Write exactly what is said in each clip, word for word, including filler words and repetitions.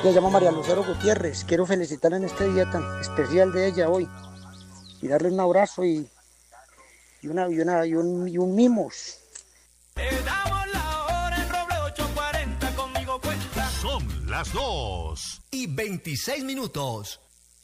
Se llama María Lucero Gutiérrez. Quiero felicitarla en este día tan especial de ella hoy y darle un abrazo y, y, una, y, una, y, un, y un mimos. Son las dos y veintiséis minutos.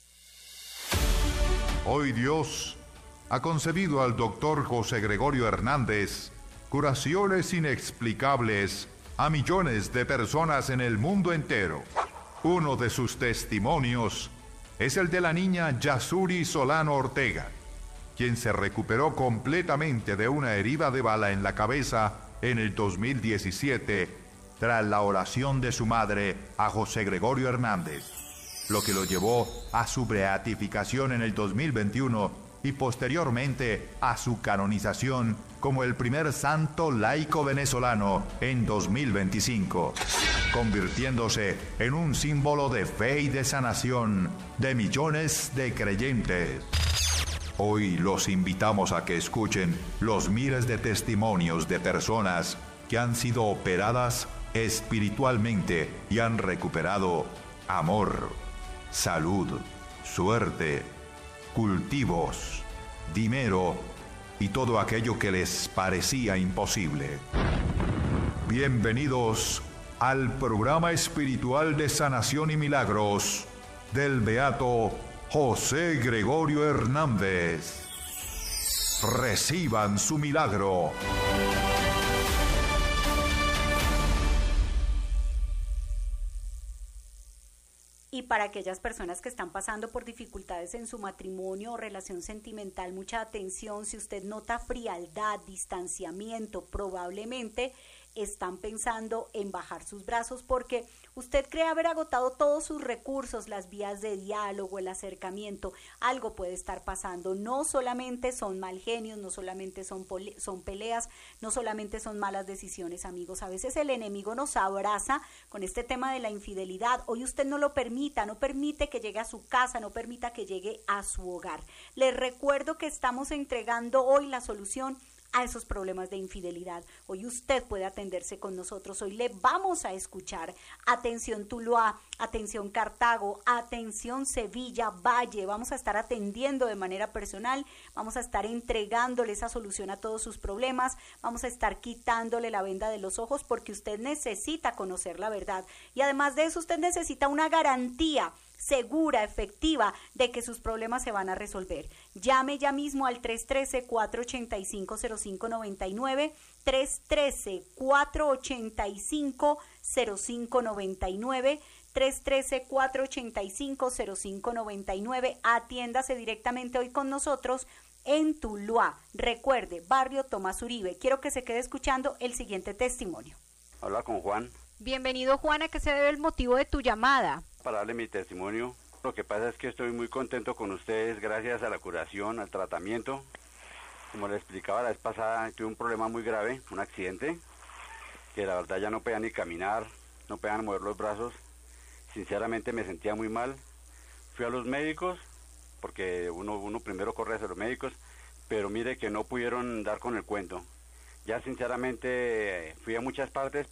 Hoy Dios ha concebido al doctor José Gregorio Hernández curaciones inexplicables a millones de personas en el mundo entero. Uno de sus testimonios es el de la niña Yasuri Solano Ortega, quien se recuperó completamente de una herida de bala en la cabeza en el dos mil diecisiete tras la oración de su madre a José Gregorio Hernández, lo que lo llevó a su beatificación en el dos mil veintiuno y posteriormente a su canonización como el primer santo laico venezolano en dos mil veinticinco, convirtiéndose en un símbolo de fe y de sanación de millones de creyentes. Hoy los invitamos a que escuchen los miles de testimonios de personas que han sido operadas espiritualmente y han recuperado amor, salud, suerte, cultivos, dinero y todo aquello que les parecía imposible. Bienvenidos al programa espiritual de sanación y milagros del beato José Gregorio Hernández. Reciban su milagro. Y para aquellas personas que están pasando por dificultades en su matrimonio o relación sentimental, mucha atención. Si usted nota frialdad, distanciamiento, probablemente están pensando en bajar sus brazos porque usted cree haber agotado todos sus recursos, las vías de diálogo, el acercamiento. Algo puede estar pasando. No solamente son mal genios, no solamente son, son peleas, no solamente son malas decisiones, amigos. A veces el enemigo nos abraza con este tema de la infidelidad. Hoy usted no lo permita, no permite que llegue a su casa, no permita que llegue a su hogar. Les recuerdo que estamos entregando hoy la solución a esos problemas de infidelidad. Hoy usted puede atenderse con nosotros. Hoy le vamos a escuchar. Atención Tuluá, atención Cartago, atención Sevilla, Valle. Vamos a estar atendiendo de manera personal. Vamos a estar entregándole esa solución a todos sus problemas. Vamos a estar quitándole la venda de los ojos porque usted necesita conocer la verdad. Y además de eso, usted necesita una garantía segura, efectiva, de que sus problemas se van a resolver. Llame ya mismo al tres uno tres, cuatro ocho cinco, cero cinco nueve nueve, tres uno tres, cuatro ocho cinco, cero cinco nueve nueve, tres uno tres, cuatro ocho cinco, cero cinco nueve nueve. Atiéndase directamente hoy con nosotros en Tuluá. Recuerde, barrio Tomás Uribe. Quiero que se quede escuchando el siguiente testimonio. Habla con Juan. Bienvenido, Juan. ¿A qué se debe el motivo de tu llamada? Para darle mi testimonio. Lo que pasa es que estoy muy contento con ustedes gracias a la curación, al tratamiento. Como les explicaba la vez pasada, tuve un problema muy grave, un accidente, que la verdad ya no podía ni caminar, no podía mover los brazos. Sinceramente me sentía muy mal. Fui a los médicos, porque uno, uno primero corre hacia los médicos, pero mire que no pudieron dar con el cuento. Ya sinceramente fui a muchas partes,